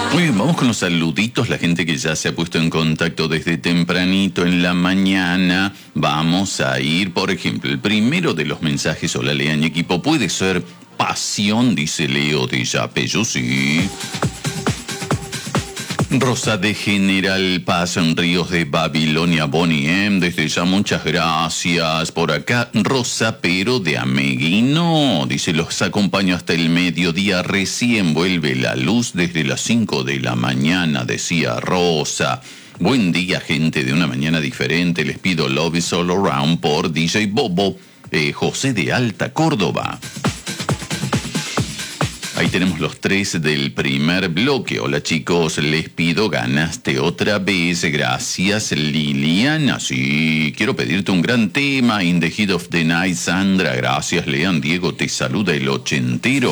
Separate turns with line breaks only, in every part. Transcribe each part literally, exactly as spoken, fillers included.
Muy bien, vamos con los saluditos, la gente que ya se ha puesto en contacto desde tempranito en la mañana. Vamos a ir, por ejemplo, el primero de los mensajes, hola Lean y equipo, puede ser pasión, dice Leo de Yapello, sí. Rosa de General Paz en Ríos de Babilonia, Bonnie M. Desde ya muchas gracias. Por acá, Rosa, pero de Ameguino. Dice, los acompaño hasta el mediodía. Recién vuelve la luz desde las cinco de la mañana, decía Rosa. Buen día, gente de una mañana diferente. Les pido Love is All Around por D J Bobo, eh, José de Alta, Córdoba. Ahí tenemos los tres del primer bloque. Hola chicos, les pido ganaste otra vez. Gracias Liliana. Sí, quiero pedirte un gran tema. In the Heat of the Night, Sandra. Gracias Lean. Diego, te saluda el ochentero.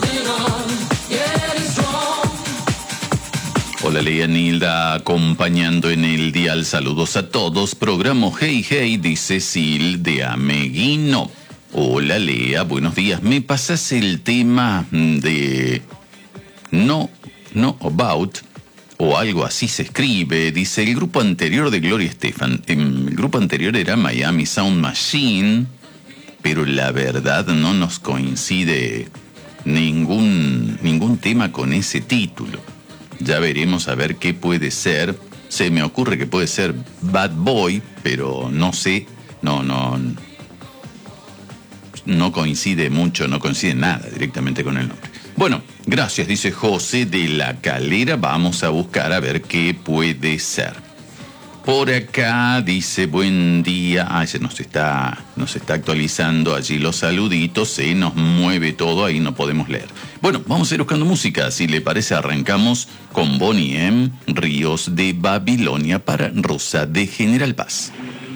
Hola Lean, Nilda, acompañando en el dial. Saludos a todos. Programa Hey Hey, dice Sil de Ameguino. Hola Lea, buenos días. ¿Me pasas el tema de No, No About? O algo así se escribe. Dice, el grupo anterior de Gloria Estefan. El grupo anterior era Miami Sound Machine, pero la verdad no nos coincide ningún, ningún tema con ese título. Ya veremos a ver qué puede ser. Se me ocurre que puede ser Bad Boy, pero no sé, no, no... No coincide mucho, no coincide nada directamente con el nombre. Bueno, gracias, dice José de la Calera. Vamos a buscar a ver qué puede ser. Por acá dice, buen día. Ah, se nos está, nos está actualizando allí los saluditos. Se nos mueve todo, ahí no podemos leer. Bueno, vamos a ir buscando música. Si le parece, arrancamos con Bonnie M. Ríos de Babilonia para Rosa de General Paz.